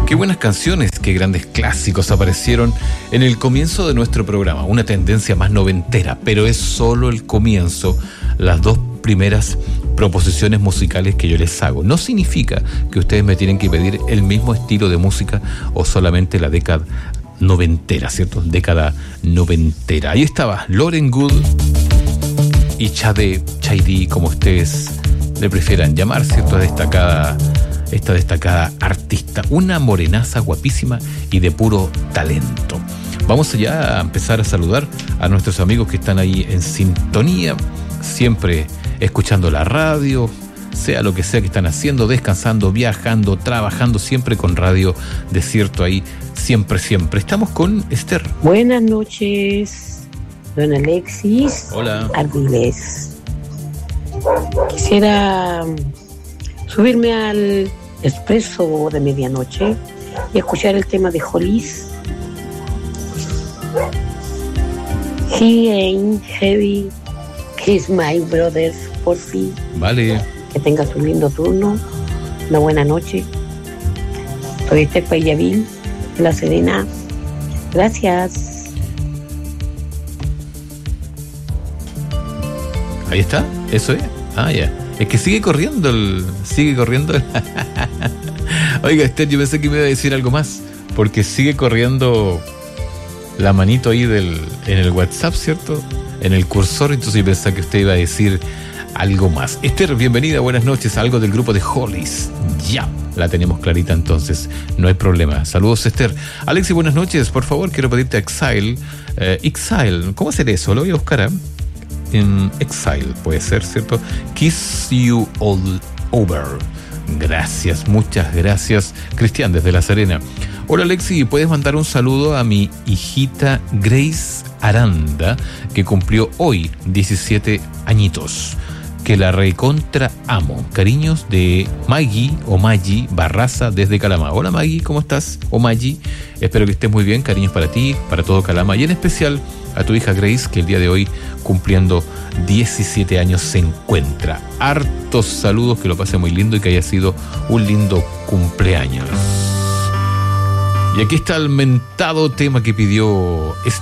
Qué buenas canciones, qué grandes clásicos aparecieron en el comienzo de nuestro programa. Una tendencia más noventera, pero es solo el comienzo. Las dos primeras proposiciones musicales que yo les hago. No significa que ustedes me tienen que pedir el mismo estilo de música o solamente la década noventera, ¿cierto? Década noventera. Ahí estaba Lauren Good y Chadi, como ustedes le prefieran llamar, ¿cierto? Esta destacada artista, una morenaza guapísima y de puro talento. Vamos ya a empezar a saludar a nuestros amigos que están ahí en sintonía, siempre escuchando la radio, sea lo que sea que están haciendo, descansando, viajando, trabajando, siempre con Radio Desierto ahí, siempre. Estamos con Esther. Buenas noches, don Alexis. Hola. Ardiles. Quisiera subirme al expreso de medianoche y escuchar el tema de Hollis. He ain't heavy, he's my brother, por fin. Vale. Que tengas un lindo turno, una buena noche. Soy Esther Payavil, de La Serena. Gracias. Ahí está, eso es. Ah, ya. Es que sigue corriendo. Oiga, Esther, yo pensé que me iba a decir algo más, porque sigue corriendo la manito ahí en el WhatsApp, ¿cierto? En el cursor, entonces yo pensé que usted iba a decir algo más. Esther, bienvenida, buenas noches, algo del grupo de Hollies. Ya, la tenemos clarita entonces, no hay problema. Saludos, Esther. Alexi, buenas noches, por favor, quiero pedirte Exile. Exile, ¿cómo hacer eso? Lo voy a buscar, ¿eh? En Exile, puede ser, ¿cierto? Kiss You All Over. Gracias, muchas gracias, Cristian, desde La Serena. Hola, Alexi, ¿puedes mandar un saludo a mi hijita Grace Aranda, que cumplió hoy 17 añitos? Que la recontra amo. Cariños de Maggie o Maggie Barraza desde Calama. Hola, Maggie, ¿cómo estás? O Maggie, espero que estés muy bien. Cariños para ti, para todo Calama y en especial a tu hija Grace, que el día de hoy, cumpliendo 17 años, se encuentra. Hartos saludos, que lo pase muy lindo y que haya sido un lindo cumpleaños. Y aquí está el mentado tema que pidió